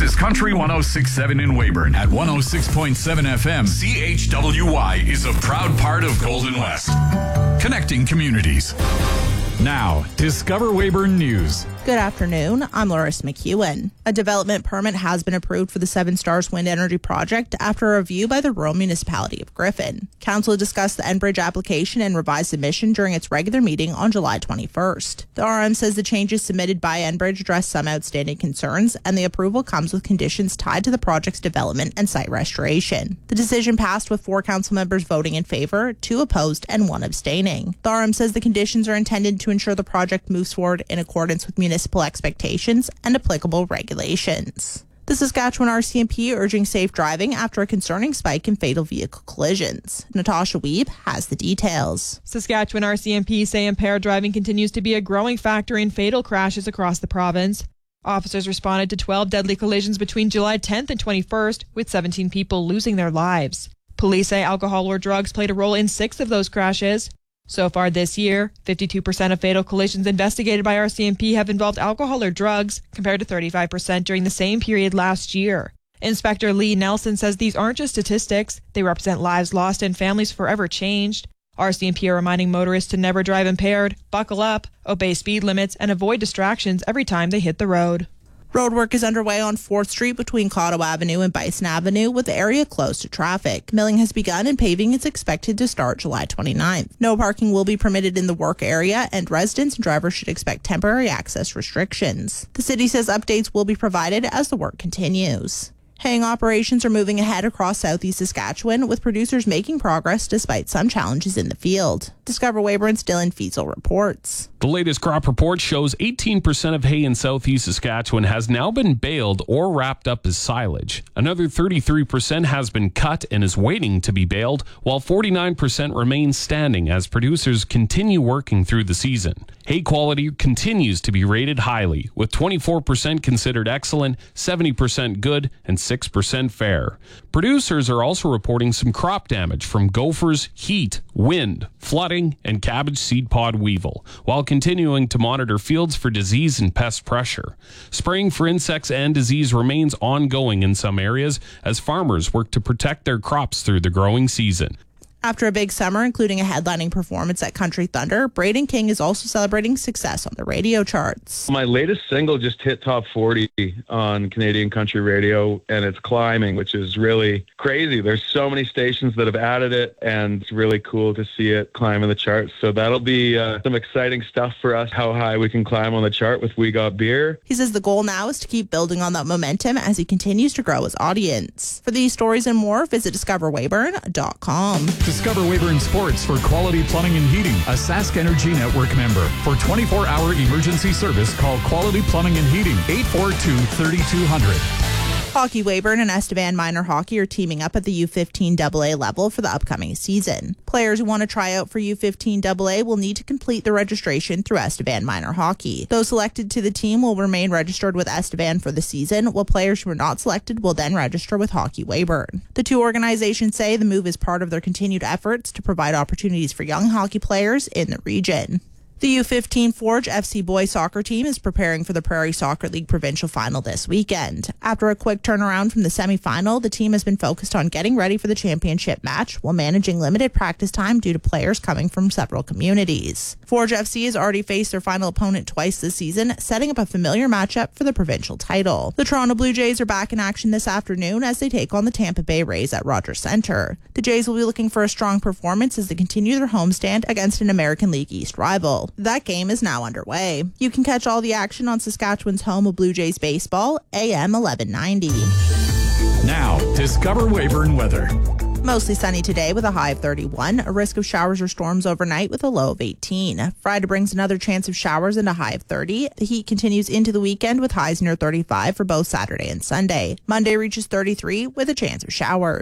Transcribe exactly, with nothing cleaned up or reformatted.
is Country one oh six point seven in Weyburn. At one oh six point seven F M, C H W Y is a proud part of Golden West. Connecting communities. Now, Discover Weyburn News. Good afternoon. I'm Loris McEwen. A development permit has been approved for the Seven Stars Wind Energy Project after a review by the rural municipality of Griffin. Council discussed the Enbridge application and revised submission during its regular meeting on July twenty-first. The R M says the changes submitted by Enbridge address some outstanding concerns, and the approval comes with conditions tied to the project's development and site restoration. The decision passed with four council members voting in favor, two opposed, and one abstaining. The R M says the conditions are intended to ensure the project moves forward in accordance with municipal expectations and applicable regulations. The Saskatchewan R C M P urging safe driving after a concerning spike in fatal vehicle collisions. Natasha Weeb has the details. Saskatchewan R C M P say impaired driving continues to be a growing factor in fatal crashes across the province. Officers responded to twelve deadly collisions between July tenth and twenty-first, with seventeen people losing their lives. Police say alcohol or drugs played a role in six of those crashes. So far this year, fifty-two percent of fatal collisions investigated by R C M P have involved alcohol or drugs, compared to thirty-five percent during the same period last year. Inspector Lee Nelson says these aren't just statistics, they represent lives lost and families forever changed. R C M P are reminding motorists to never drive impaired, buckle up, obey speed limits, and avoid distractions every time they hit the road. Roadwork is underway on fourth Street between Cotto Avenue and Bison Avenue, with the area closed to traffic. Milling has begun and paving is expected to start July twenty-ninth. No parking will be permitted in the work area, and residents and drivers should expect temporary access restrictions. The city says updates will be provided as the work continues. Haying operations are moving ahead across southeast Saskatchewan, with producers making progress despite some challenges in the field. Discover Weyburn's Dylan Fiesel reports. The latest crop report shows eighteen percent of hay in southeast Saskatchewan has now been baled or wrapped up as silage. Another thirty-three percent has been cut and is waiting to be baled, while forty-nine percent remains standing as producers continue working through the season. Hay quality continues to be rated highly, with twenty-four percent considered excellent, seventy percent good, and six percent fair. Producers are also reporting some crop damage from gophers, heat, wind, flooding, and cabbage seed pod weevil, while continuing to monitor fields for disease and pest pressure. Spraying for insects and disease remains ongoing in some areas as farmers work to protect their crops through the growing season. After a big summer, including a headlining performance at Country Thunder, Braden King is also celebrating success on the radio charts. My latest single just hit top forty on Canadian country radio, and it's climbing, which is really crazy. There's so many stations that have added it, and it's really cool to see it climb in the charts. So that'll be uh, some exciting stuff for us, how high we can climb on the chart with We Got Beer. He says the goal now is to keep building on that momentum as he continues to grow his audience. For these stories and more, visit discover weyburn dot com. Discover Weyburn Sports for Quality Plumbing and Heating, a Sask Energy Network member. For twenty-four hour emergency service, call Quality Plumbing and Heating, eight four two, three two zero zero. Hockey Weyburn and Estevan Minor Hockey are teaming up at the U fifteen double A level for the upcoming season. Players who want to try out for U fifteen double A will need to complete the registration through Estevan Minor Hockey. Those selected to the team will remain registered with Estevan for the season, while players who are not selected will then register with Hockey Weyburn. The two organizations say the move is part of their continued efforts to provide opportunities for young hockey players in the region. The U fifteen Forge F C boys soccer team is preparing for the Prairie Soccer League provincial final this weekend. After a quick turnaround from the semifinal, the team has been focused on getting ready for the championship match while managing limited practice time due to players coming from several communities. Forge F C has already faced their final opponent twice this season, setting up a familiar matchup for the provincial title. The Toronto Blue Jays are back in action this afternoon as they take on the Tampa Bay Rays at Rogers Centre. The Jays will be looking for a strong performance as they continue their homestand against an American League East rival. That game is now underway. You can catch all the action on Saskatchewan's home of Blue Jays baseball, A M eleven ninety. Now, Discover Weyburn weather. Mostly sunny today with a high of thirty-one. A risk of showers or storms overnight with a low of eighteen. Friday brings another chance of showers and a high of thirty. The heat continues into the weekend with highs near thirty-five for both Saturday and Sunday. Monday reaches thirty-three with a chance of showers.